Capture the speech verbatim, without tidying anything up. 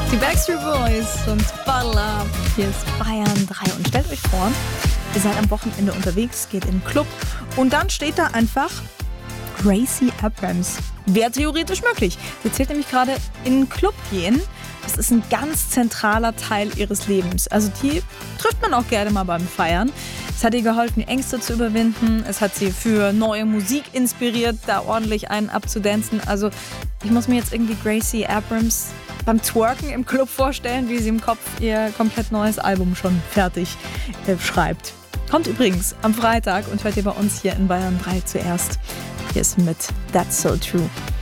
Die Backstreet Boys und Bottle Up. Hier ist Bayern drei. Und stellt euch vor, ihr seid am Wochenende unterwegs, geht in den Club und dann steht da einfach Gracie Abrams. Wäre theoretisch möglich. Sie erzählt nämlich gerade, in den Club gehen, das ist ein ganz zentraler Teil ihres Lebens. Also die trifft man auch gerne mal beim Feiern. Es hat ihr geholfen, die Ängste zu überwinden. Es hat sie für neue Musik inspiriert, da ordentlich einen abzudancen. Also ich muss mir jetzt irgendwie Gracie Abrams beim Twerken im Club vorstellen, wie sie im Kopf ihr komplett neues Album schon fertig äh, schreibt. Kommt übrigens am Freitag und hört ihr bei uns hier in Bayern drei zuerst. Hier ist mit That's So True.